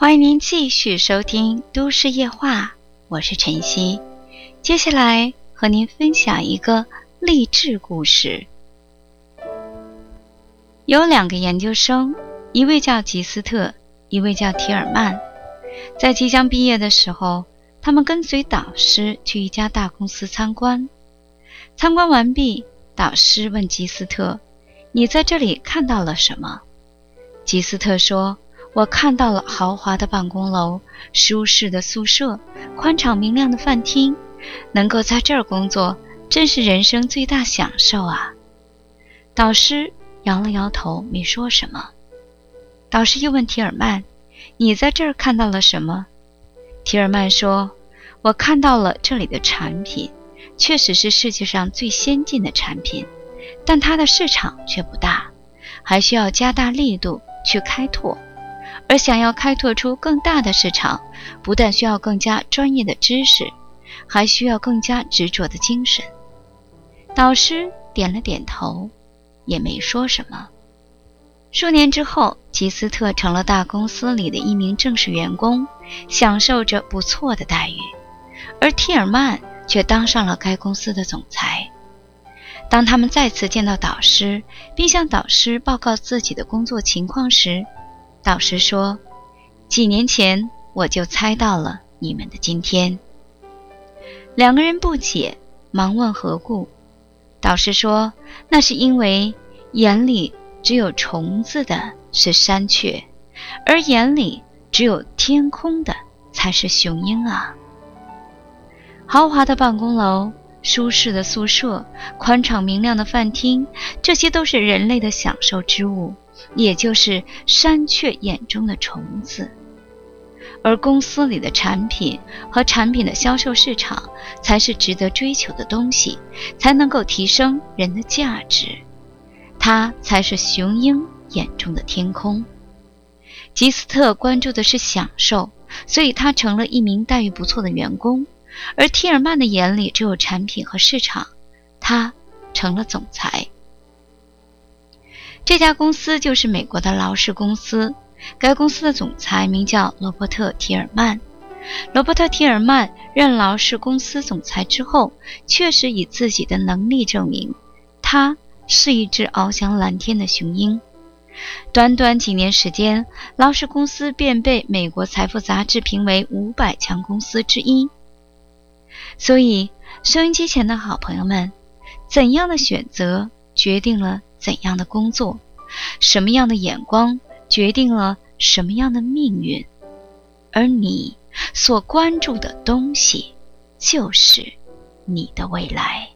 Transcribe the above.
欢迎您继续收听《都市夜话》，我是晨曦。接下来和您分享一个励志故事。有两个研究生，一位叫吉斯特，一位叫提尔曼。在即将毕业的时候，他们跟随导师去一家大公司参观。参观完毕，导师问吉斯特：“你在这里看到了什么？”吉斯特说：“我看到了豪华的办公楼、舒适的宿舍、宽敞明亮的饭厅，能够在这儿工作，真是人生最大享受啊！”导师摇了摇头，没说什么。导师又问提尔曼：“你在这儿看到了什么？”提尔曼说：“我看到了这里的产品，确实是世界上最先进的产品，但它的市场却不大，还需要加大力度去开拓。而想要开拓出更大的市场，不但需要更加专业的知识，还需要更加执着的精神。”导师点了点头，也没说什么。数年之后，吉斯特成了大公司里的一名正式员工，享受着不错的待遇，而提尔曼却当上了该公司的总裁。当他们再次见到导师，并向导师报告自己的工作情况时，导师说：“几年前我就猜到了你们的今天。”两个人不解，忙问何故。导师说：“那是因为眼里只有虫子的是山雀，而眼里只有天空的才是雄鹰啊。”豪华的办公楼、舒适的宿舍、宽敞明亮的饭厅，这些都是人类的享受之物，也就是山雀眼中的虫子。而公司里的产品和产品的销售市场才是值得追求的东西，才能够提升人的价值，它才是雄鹰眼中的天空。吉斯特关注的是享受，所以他成了一名待遇不错的员工，而提尔曼的眼里只有产品和市场，他成了总裁。这家公司就是美国的劳氏公司，该公司的总裁名叫罗伯特·提尔曼。罗伯特·提尔曼任劳氏公司总裁之后，确实以自己的能力证明，他是一只翱翔蓝天的雄鹰。短短几年时间，劳氏公司便被美国财富杂志评为500强公司之一。所以，收音机前的好朋友们，怎样的选择决定了怎样的工作，什么样的眼光决定了什么样的命运，而你所关注的东西就是你的未来。